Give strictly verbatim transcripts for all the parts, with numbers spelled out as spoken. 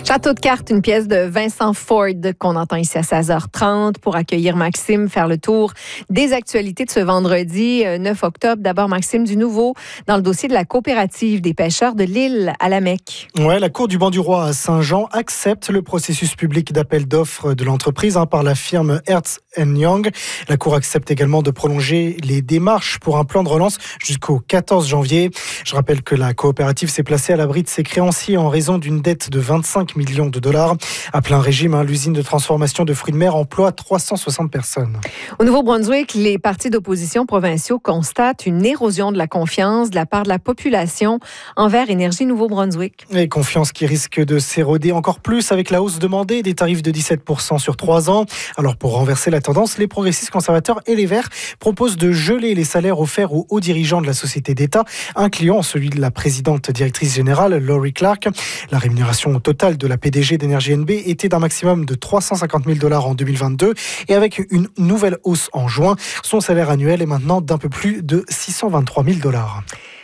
Château de cartes, une pièce de Vincent Ford qu'on entend ici à seize heures trente pour accueillir Maxime, faire le tour des actualités de ce vendredi neuf octobre. D'abord, Maxime, du nouveau dans le dossier de la coopérative des pêcheurs de l'île à la Mecque. Ouais, la Cour du Banc du Roi à Saint-Jean accepte le processus public d'appel d'offres de l'entreprise hein, par la firme Ernst and Young. La Cour accepte également de prolonger les démarches pour un plan de relance jusqu'au quatorze janvier. Je rappelle que la coopérative s'est placée à l'abri de ses créanciers en raison d'une dette de vingt-cinq millions de dollars. À plein régime, hein, l'usine de transformation de fruits de mer emploie trois cent soixante personnes. Au Nouveau-Brunswick, les partis d'opposition provinciaux constatent une érosion de la confiance de la part de la population envers Énergie Nouveau-Brunswick. Et confiance qui risque de s'éroder encore plus avec la hausse demandée des tarifs de dix-sept pour cent sur trois ans. Alors pour renverser la tendance, les progressistes conservateurs et les Verts proposent de geler les salaires offerts aux hauts dirigeants de la société d'État, incluant celui de la présidente directrice générale, Laurie Clark. La rémunération totale de la P D G d'Énergie N B était d'un maximum de trois cent cinquante mille dollars en deux mille vingt-deux et avec une nouvelle hausse en juin, son salaire annuel est maintenant d'un peu plus de six cent vingt-trois mille dollars.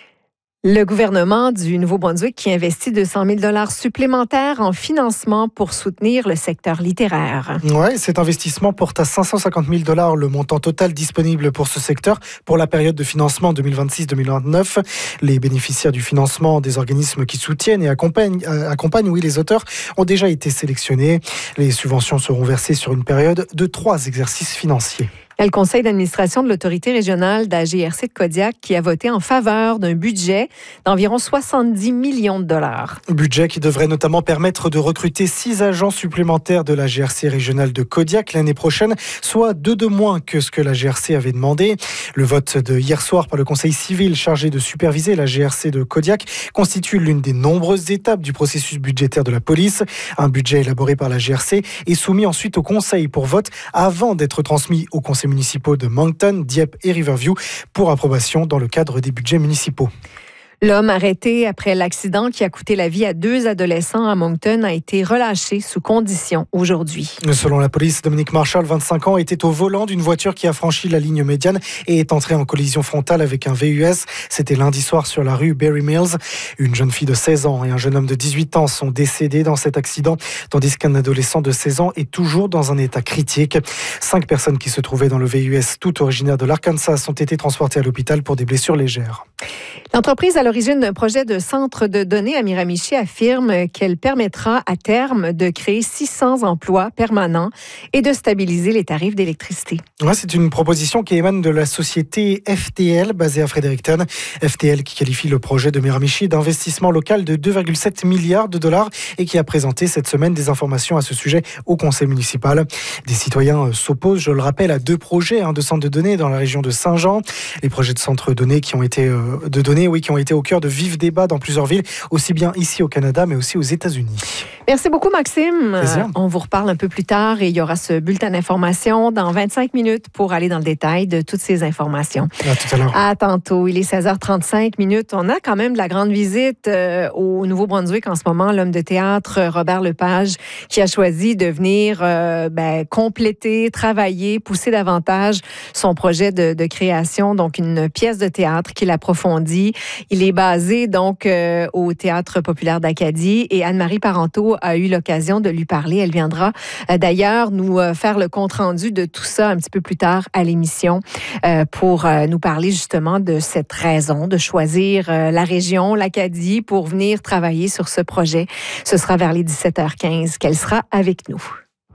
Le gouvernement du Nouveau-Brunswick qui investit deux cent mille dollars supplémentaires en financement pour soutenir le secteur littéraire. Ouais, cet investissement porte à cinq cent cinquante mille dollars le montant total disponible pour ce secteur pour la période de financement deux mille vingt-six deux mille vingt-neuf. Les bénéficiaires du financement des organismes qui soutiennent et accompagnent, euh, accompagnent oui, les auteurs ont déjà été sélectionnés. Les subventions seront versées sur une période de trois exercices financiers. Le conseil d'administration de l'autorité régionale d'A G R C de Kodiak qui a voté en faveur d'un budget d'environ soixante-dix millions de dollars. Budget qui devrait notamment permettre de recruter six agents supplémentaires de l'A G R C régionale de Kodiak l'année prochaine, soit deux de moins que ce que l'A G R C avait demandé. Le vote de hier soir par le conseil civil chargé de superviser l'A G R C de Kodiak constitue l'une des nombreuses étapes du processus budgétaire de la police. Un budget élaboré par l'A G R C est soumis ensuite au conseil pour vote avant d'être transmis au conseil municipaux de Moncton, Dieppe et Riverview pour approbation dans le cadre des budgets municipaux. L'homme arrêté après l'accident qui a coûté la vie à deux adolescents à Moncton a été relâché sous condition aujourd'hui. Selon la police, Dominique Marshall, vingt-cinq ans, était au volant d'une voiture qui a franchi la ligne médiane et est entré en collision frontale avec un V U S. C'était lundi soir sur la rue Berry Mills. Une jeune fille de seize ans et un jeune homme de dix-huit ans sont décédés dans cet accident, tandis qu'un adolescent de seize ans est toujours dans un état critique. Cinq personnes qui se trouvaient dans le V U S, toutes originaires de l'Arkansas, ont été transportées à l'hôpital pour des blessures légères. L'entreprise à l'origine d'un projet de centre de données à Miramichi affirme qu'elle permettra à terme de créer six cents emplois permanents et de stabiliser les tarifs d'électricité. Ouais, c'est une proposition qui émane de la société F T L basée à Fredericton. F T L qui qualifie le projet de Miramichi d'investissement local de deux virgule sept milliards de dollars et qui a présenté cette semaine des informations à ce sujet au conseil municipal. Des citoyens s'opposent, je le rappelle, à deux projets hein, de centres de données dans la région de Saint-Jean. Les projets de centres de données qui ont été euh, de données, oui, qui ont été au cœur de vifs débats dans plusieurs villes, aussi bien ici au Canada, mais aussi aux États-Unis. Merci beaucoup, Maxime. Euh, on vous reparle un peu plus tard et il y aura ce bulletin d'information dans vingt-cinq minutes pour aller dans le détail de toutes ces informations. À tout à l'heure. À tantôt. Il est seize heures trente-cinq minutes. On a quand même de la grande visite euh, au Nouveau-Brunswick en ce moment. L'homme de théâtre Robert Lepage qui a choisi de venir euh, ben, compléter, travailler, pousser davantage son projet de, de création. Donc, une pièce de théâtre qu'il approfondit. Il est basé donc euh, au Théâtre populaire d'Acadie et Anne-Marie Parenteau a eu l'occasion de lui parler. Elle viendra euh, d'ailleurs nous euh, faire le compte-rendu de tout ça un petit peu plus tard à l'émission euh, pour euh, nous parler justement de cette raison de choisir euh, la région, l'Acadie, pour venir travailler sur ce projet. Ce sera vers les dix-sept heures quinze qu'elle sera avec nous.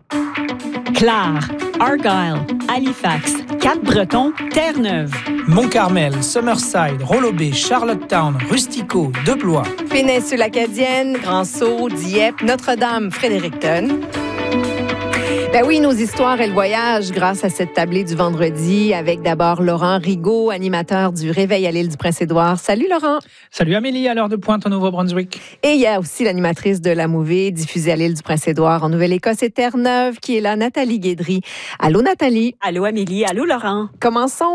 Clare, Argyle, Halifax, Cap-Breton, Terre-Neuve, Mont-Carmel, Summerside, Rollo-Bay, Charlottetown, Rustico, Deblois. Péninsule acadienne, Grand-Sault, Dieppe, Notre-Dame, Fredericton. Ben oui, nos histoires et le voyage grâce à cette tablée du vendredi avec d'abord Laurent Rigaud, animateur du Réveil à l'île du Prince-Édouard. Salut Laurent. Salut Amélie, à l'heure de pointe au Nouveau-Brunswick. Et il y a aussi l'animatrice de La Mouvée, diffusée à l'île du Prince-Édouard en Nouvelle-Écosse et Terre-Neuve, qui est là, Nathalie Guédry. Allô Nathalie. Allô Amélie, allô Laurent. Commençons